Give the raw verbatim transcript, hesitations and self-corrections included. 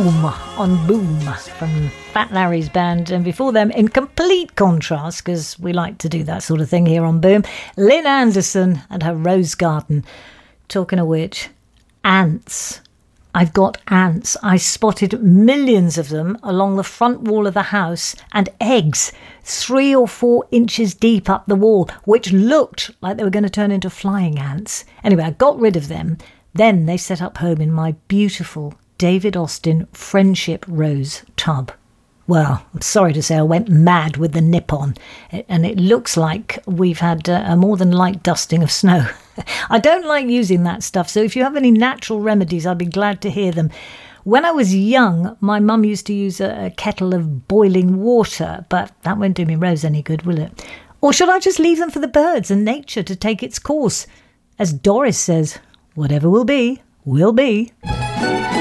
Home on Boom from Fat Larry's band. And before them, in complete contrast, because we like to do that sort of thing here on Boom, Lynn Anderson and her Rose Garden. Talking of which, ants. I've got ants. I spotted millions of them along the front wall of the house, and eggs three or four inches deep up the wall, which looked like they were going to turn into flying ants. Anyway, I got rid of them. Then they set up home in my beautiful David Austin Friendship Rose tub. Well, I'm sorry to say I went mad with the nip-on, and it looks like we've had a more than light dusting of snow. I don't like using that stuff, so if you have any natural remedies, I'd be glad to hear them. When I was young, my mum used to use a, a kettle of boiling water, but that won't do me rose any good, will it? Or should I just leave them for the birds and nature to take its course? As Doris says, whatever will be, will be.